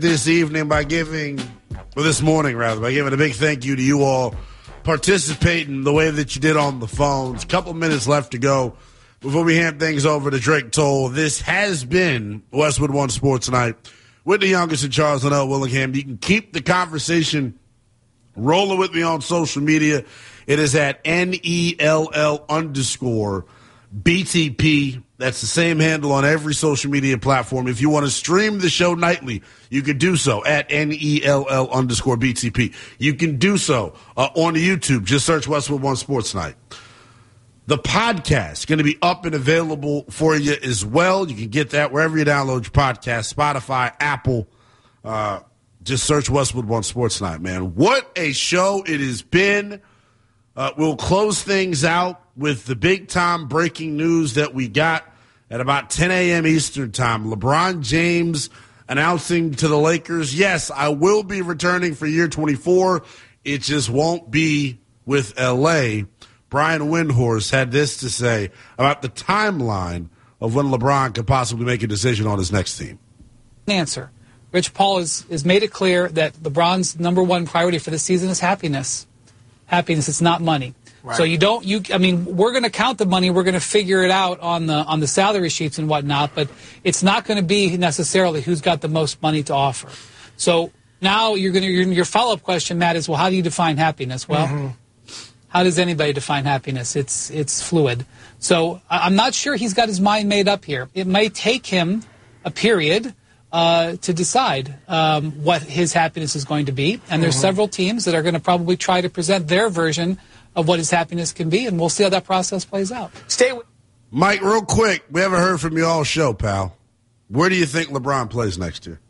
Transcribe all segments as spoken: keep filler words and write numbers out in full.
This evening by giving, or this morning rather, by giving a big thank you to you all participating the way that you did on the phones. A couple minutes left to go before we hand things over to Drake Toll. This has been Westwood One Sports Night with the youngest and Charles Linnell Willingham. You can keep the conversation rolling with me on social media. It is at N E L L underscore B T P. That's the same handle on every social media platform. If you want to stream the show nightly, you can do so at N E L L underscore B T P. You can do so uh, on YouTube. Just search Westwood One Sports Night. The podcast is going to be up and available for you as well. You can get that wherever you download your podcast, Spotify, Apple. Uh, just search Westwood One Sports Night, man. What a show it has been. Uh, we'll close things out with the big-time breaking news that we got at about ten a.m. Eastern time. LeBron James announcing to the Lakers, yes, I will be returning for year twenty-four. It just won't be with L A. Brian Windhorst had this to say about the timeline of when LeBron could possibly make a decision on his next team. Answer. Rich Paul has, has made it clear that LeBron's number one priority for this season is happiness. Happiness, it's not money. Right. So you don't, you, I mean, we're going to count the money. We're going to figure it out on the on the salary sheets and whatnot, but it's not going to be necessarily who's got the most money to offer. So now you're going to, your, your follow-up question, Matt, is, well, how do you define happiness? Well, mm-hmm. How does anybody define happiness? It's it's fluid. So I'm not sure he's got his mind made up here. It may take him a period uh, to decide um, what his happiness is going to be. And there's mm-hmm. several teams that are going to probably try to present their version of what his happiness can be, and we'll see how that process plays out. Stay with Mike, real quick. We haven't heard from you all show, pal. Where do you think LeBron plays next year?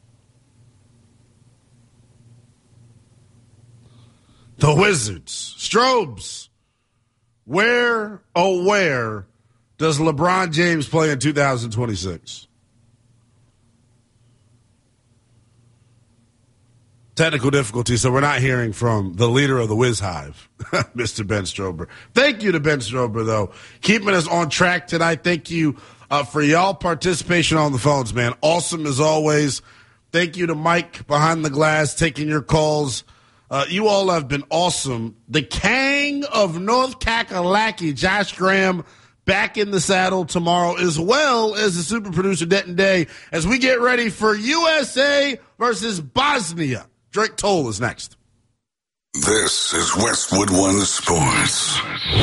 The Wizards. Strobes. Where, oh, where does LeBron James play in two thousand twenty-six? Technical difficulty, so we're not hearing from the leader of the Wiz Hive, Mister Ben Strober. Thank you to Ben Strober, though, keeping us on track tonight. Thank you uh, for y'all participation on the phones, man. Awesome as always. Thank you to Mike behind the glass taking your calls. Uh, you all have been awesome. The Kang of North Kakalaki, Josh Graham, back in the saddle tomorrow, as well as the super producer Denton Day, as we get ready for U S A versus Bosnia. Drake Toll is next. This is Westwood One Sports.